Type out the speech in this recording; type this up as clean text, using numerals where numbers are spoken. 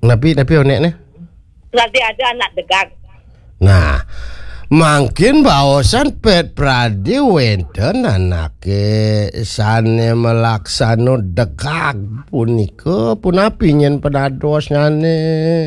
Tapi oneknya. Nanti ada anak degang. Nah, makin baosan pet pradi wenten anake sane melaksano dekag punika punapi nyen pedados ngane.